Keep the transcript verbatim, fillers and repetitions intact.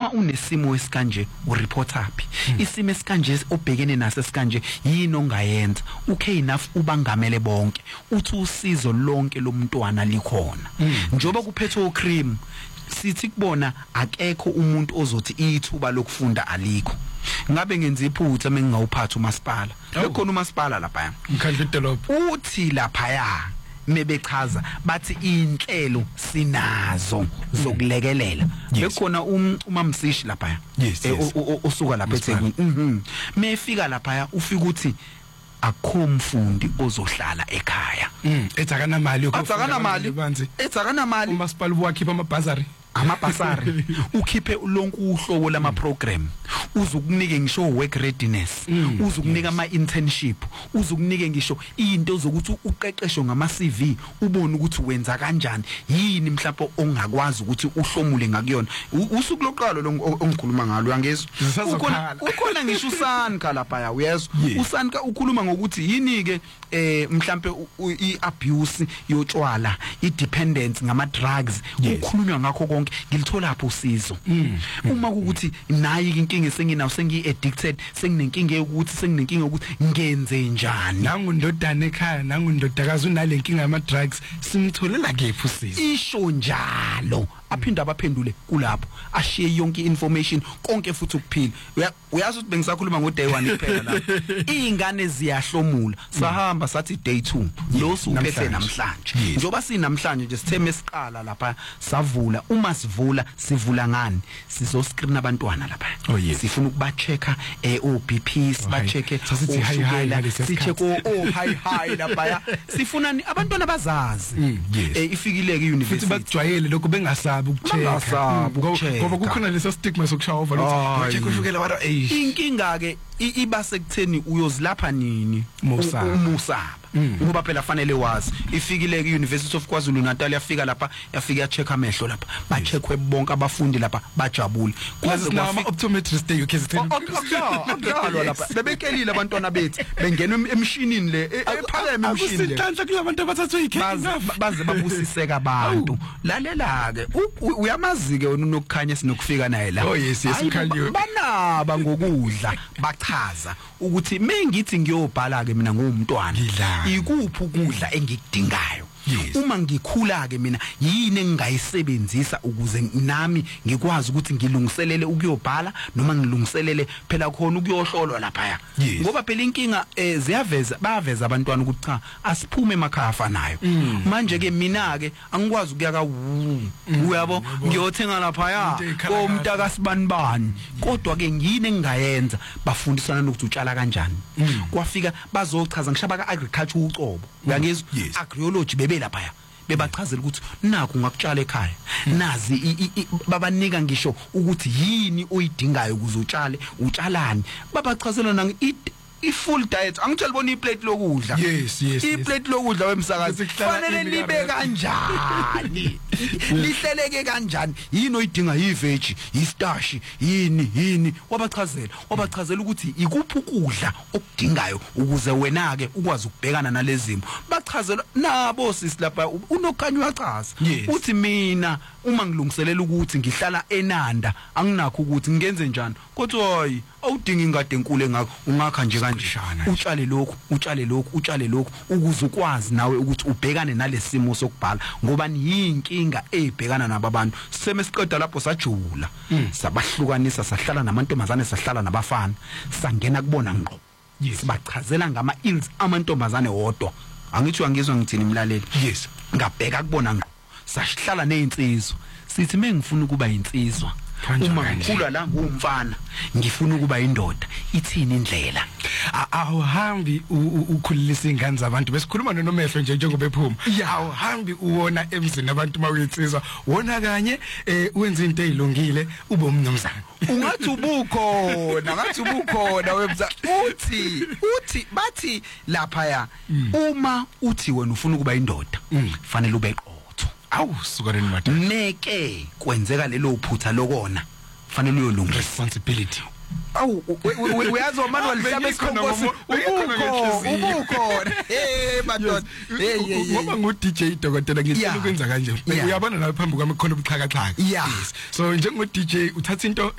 uma unesimo esikanje ureport uphi isimo esikanje obhekene naso esikanje yini ongayenza okay enough ubangamele bonke uthi usizo lonke lomntwana likhona njoba kuphethe ucream sithi kubona akekho umuntu ozothi ithuba lokufunda alikho ngabe ngenza iphutha mengingawuphatha umasipala bekhona umasipala lapha umkhandlu edolobha uthi lapha ya mebechaza bathi inhlelo sinazo zokulekelela bekhona umamsishi lapha usuka lapha eThekwini mhm mefika lapha ufika uthi akho mfundi ozohlala ekhaya ethakana mali ethakana mali ethakana mali umasipala uwakhipha amabhazari amabhasari ukhiphe lonke uhlobo lama program uzokunike ngisho work readiness uzokunika ama internship uzokunike ngisho into zokuthi uqeqesho ngama C V ubone ukuthi wenza kanjani yini mhlawumbe ongakwazi ukuthi uhlomule ngakuyona usuku loqalo lo ongikhuluma ngalo uyangezwa ukhona ukhona ngisho uSankha lapha uyezwa uSankha ukhuluma ngokuthi yini ke eh mhlawumbe iabuse yotshwala idependence ngama drugs ukhulunywa ngakho konke ngilithola lapho usizo uma ukuthi nayi inkinga senginawo sengi addicted senginenkinga yokuthi senginenkinga ukuthi ngenze njani nangu ndodana ekhaya nangu ndodakazi unalenkinga yama drugs simtholela kephi usizo isho njalo aphinda abaphendule kulapho ashiye yonke information konke futhi ukuphila uyazi ukuthi bengisakhuluma ngo day one kuphela lapho izingane ziyahlomula sahamba sathi day two lo suphethe namhlanje njoba sinamhlanje nje sitheme siqala lapha savula uma sivula sivula ngani sizo screen abantwana lapha sifuna ukuba checka eh o B P siba checke sithi high high sicheck o high high lapha sifuna abantwana bazazi eh ifikile ke university futhi bakujwayele lokho bengasabi ukuchecka ngoba kukhona leso stigma sokushaya over lo check ushukela wara eh inkinga ke iba sekutheni uyozilapha nini umusaba ngoba phela fanele wazi ifikile ke University of KwaZulu Natal yafika lapha yafika ya check amehlo lapha ba checkwe bonke abafundi lapha bajabule kwaze nama optometrist day ukhe sithini akudalwa lapha bebekelile abantwana bethu bengena emshinini le ephakeme emshinini le akusitanhla kulabantu abathathwe ikhethi baze babusiseka abantu lalela ke uyamazi ke unokukhanya sinokufika naye la oh yes yes ukhaliwe banaba ngokudla bachaza ukuthi mengithi ngiyobhala ke mina ngumntwana ikuphi ukudla engikudingayo uma ngikhula ke mina yini engingayisebenzisa ukuze nami ngikwazi ukuthi ngilungiselele ukuyobhala noma ngilungiselele phela khona ukuyohlolwa lapha ngoba phela inkinga ziyaveza bayaveza abantwana ukuthi cha asiphume emakhaya afanayo manje ke mina ke angikwazi ukuyaka uyabo ngiyothenga lapha komntaka sibanibani kodwa ke ngiyini engingayenza bafundisana nokuthi utshala kanjani kwafika bazochaza ngishaba ka agriculture ucobo uyangizwa agriology bebe lapha bebachazela ukuthi nakho ngakutshala ekhaya nazi babanika ngisho ukuthi yini oyidingayo ukuzotshale utshalani babachazela nang i-full diet angitshela bona iplate lokudla yes yes iplate lokudla wemsakazi fanele libe kanjani lihleleke kanjani yini oyidinga yiveji istarch yini yini wabachazela wabachazela ukuthi ikuphi ukudla okudingayo ukuze wena ke ukwazi ukubhekana nalezimo bachazela nabo sisi lapha unokhanya uyachaza uthi mina uma ngilungiselela ukuthi ngihlala eNanda anginakho ukuthi ngenze njani kodwa hayi awudingi ingade enkulu engakho ungakha nje kanjani utshale lokhu utshale lokhu utshale lokhu ukuze ukwazi nawe ukuthi ubhekane nalesimo sokubhala ngoba yinkinga ebhekana nababantu semesiqeda lapho sajula sabahlukanisa sahlala namantombazane sahlala nabafana sangena kubona ngqo sibachazela ngama ills amantombazane wodwa angithi uyangizwa ngithini imlaleli yes ngabheka kubona ngqo sahlala nezinsizwa sithi mengifuna ukuba insizwa uma ngikhula la ngumfana ngifuna ukuba indoda ithini indlela awuhambi ukhulilisa ingane zabantu besikhuluma noNomehlo nje njengoba ephuma awuhambi uwona emzini abantu mawuyinsizwa wona kanye wenza into ezilungile ube umnumzana ungathi ubukhona ngathi ubukhona webza uthi uthi bathi lapha ya uma uthi wena ufuna ukuba indoda fanele ube awu sukareni madam meke kwenzeka lelo phutha lokona fanele uyolunga responsibility awu uyazi Manuel Hlabe isikhonkosi ubukhona ubukhona eh madoda hey ngoba ngu D J dokotela ngicela ukwenza kanje uyabona la phambi kwami khona ubuxhaka xhaka yes so njengo D J uthatha into